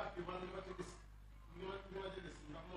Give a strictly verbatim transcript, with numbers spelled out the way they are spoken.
Mbàkke man li ma ci gis li ma li ma ci gis ndax moom